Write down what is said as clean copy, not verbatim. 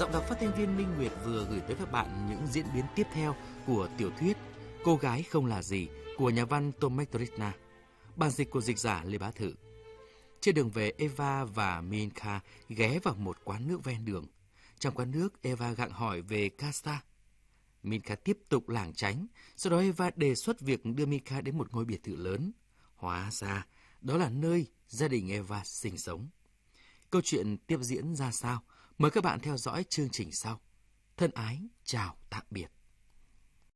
Giọng đọc phát thanh viên Minh Nguyệt vừa gửi tới các bạn những diễn biến tiếp theo của tiểu thuyết Cô gái không là gì của nhà văn Tomek Trisna. Bản dịch của dịch giả Lê Bá Thự. Trên đường về, Eva và Minka ghé vào một quán nước ven đường. Trong quán nước, Eva gặng hỏi về Kasta. Minka tiếp tục lảng tránh, sau đó Eva đề xuất việc đưa Minka đến một ngôi biệt thự lớn. Hóa ra, đó là nơi gia đình Eva sinh sống. Câu chuyện tiếp diễn ra sao? Mời các bạn theo dõi chương trình sau. Thân ái, chào tạm biệt.